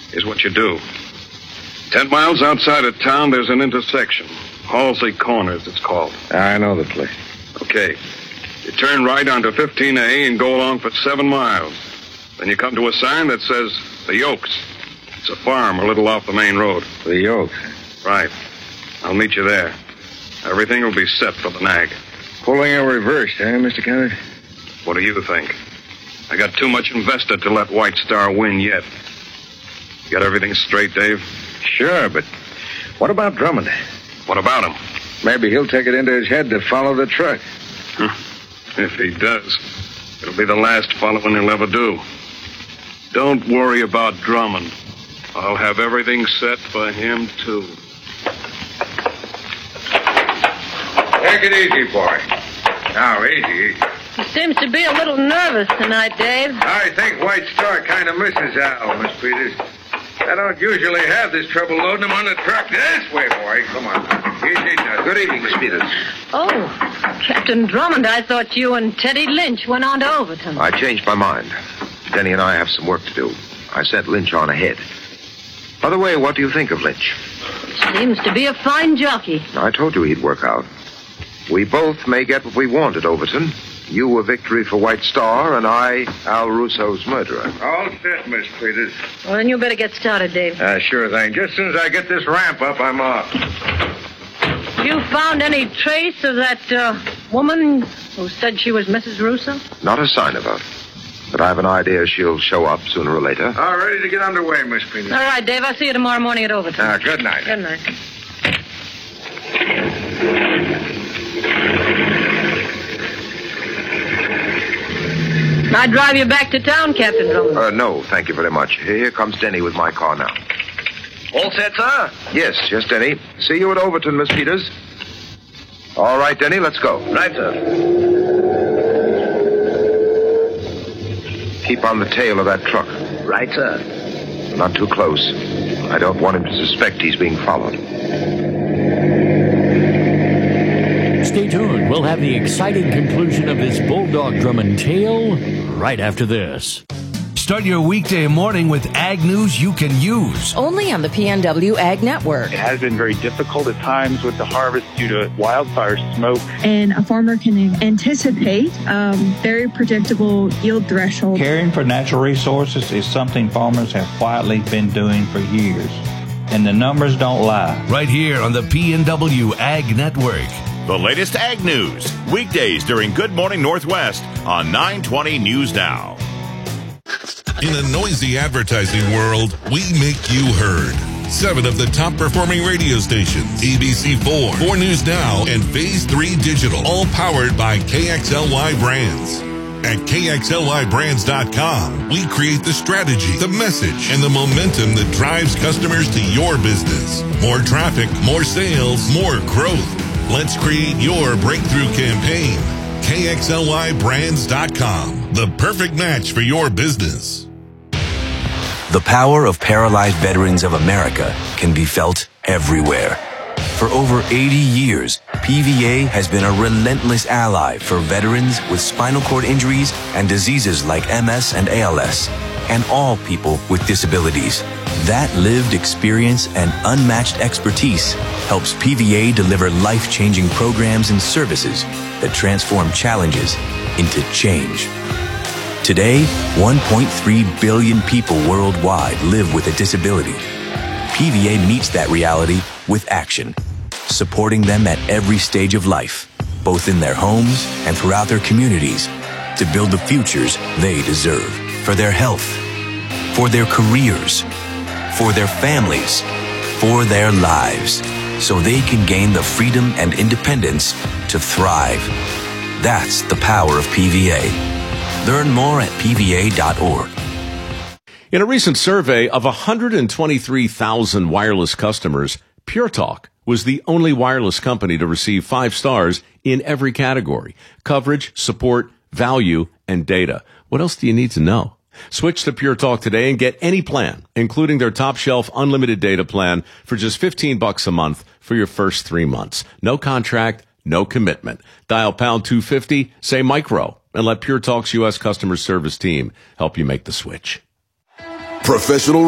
Here's what you do. 10 miles outside of town, there's an intersection. Halsey Corners, it's called. I know the place. Okay. You turn right onto 15A and go along for 7 miles. Then you come to a sign that says The Yokes. It's a farm a little off the main road. The Yokes? Right. I'll meet you there. Everything will be set for the nag. Pulling a reverse, Mr. Kennedy? What do you think? I got too much invested to let White Star win yet. You got everything straight, Dave? Sure, but what about Drummond? What about him? Maybe he'll take it into his head to follow the truck. If he does, it'll be the last following he'll ever do. Don't worry about Drummond. I'll have everything set for him, too. Take it easy, boy. Now, easy. He seems to be a little nervous tonight, Dave. I think White Star kind of misses Al, Miss Peters. I don't usually have this trouble loading him on the truck this way, boy. Come on. Easy now. Good evening, Miss Peters. Oh, Captain Drummond, I thought you and Teddy Lynch went on to Overton. I changed my mind. Denny and I have some work to do. I sent Lynch on ahead. By the way, what do you think of Lynch? Seems to be a fine jockey. I told you he'd work out. We both may get what we want at Overton. You a victory for White Star, and I, Al Russo's murderer. All set, Miss Peters. Well, then you better get started, Dave. Sure thing. Just as soon as I get this ramp up, I'm off. You found any trace of that woman who said she was Mrs. Russo? Not a sign of her. But I have an idea she'll show up sooner or later. All ready to get underway, Miss Peters. All right, Dave. I'll see you tomorrow morning at Overton. Good night. Good night. I drive you back to town, Captain Drummond. No, thank you very much. Here comes Denny with my car now. All set, sir? Yes, Denny. See you at Overton, Miss Peters. All right, Denny, let's go. Right, sir. Keep on the tail of that truck. Right, sir. Not too close. I don't want him to suspect he's being followed. Stay tuned. We'll have the exciting conclusion of this Bulldog Drummond tale right after this. Start your weekday morning with ag news you can use. Only on the PNW Ag Network. It has been very difficult at times with the harvest due to wildfire smoke. And a farmer can anticipate very predictable yield threshold. Caring for natural resources is something farmers have quietly been doing for years. And the numbers don't lie. Right here on the PNW Ag Network. The latest ag news, weekdays during Good Morning Northwest on 920 News Now. In a noisy advertising world, we make you heard. 7 of the top performing radio stations, ABC4, 4 News Now, and Phase 3 Digital, all powered by KXLY Brands. At KXLYBrands.com, we create the strategy, the message, and the momentum that drives customers to your business. More traffic, more sales, more growth. Let's create your breakthrough campaign. KXLYBrands.com, the perfect match for your business. The power of Paralyzed Veterans of America can be felt everywhere. For over 80 years, PVA has been a relentless ally for veterans with spinal cord injuries and diseases like MS and ALS, and all people with disabilities. That lived experience and unmatched expertise helps PVA deliver life-changing programs and services that transform challenges into change. Today, 1.3 billion people worldwide live with a disability. PVA meets that reality with action, supporting them at every stage of life, both in their homes and throughout their communities, to build the futures they deserve for their health, for their careers, for their families, for their lives, so they can gain the freedom and independence to thrive. That's the power of PVA. Learn more at PVA.org. In a recent survey of 123,000 wireless customers, Pure Talk was the only wireless company to receive 5 stars in every category: coverage, support, value, and data. What else do you need to know? Switch to Pure Talk today and get any plan, including their top shelf unlimited data plan, for just $15 a month for your first 3 months. No contract, no commitment. Dial pound 250, say micro, and let Pure Talk's U.S. customer service team help you make the switch. Professional